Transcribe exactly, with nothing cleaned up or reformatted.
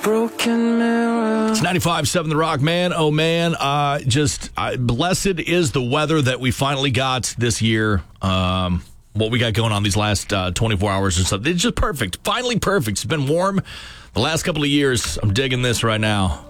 broken mirror. It's ninety-five point seven The Rock, man. Oh, man. Uh, just uh, blessed is the weather that we finally got this year. Um, what we got going on these last uh, twenty-four hours or something. It's just perfect. Finally perfect. It's been warm the last couple of years. I'm digging this right now.